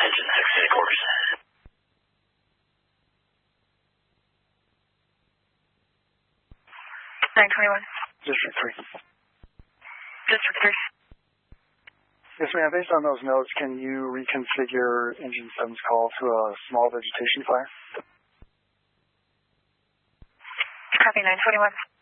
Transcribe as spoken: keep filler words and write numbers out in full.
Engine six to quarters. nine twenty-one. District three. District three. Yes, ma'am. Based on those notes, can you reconfigure Engine seven's call to a small vegetation fire? Copy nine twenty-one.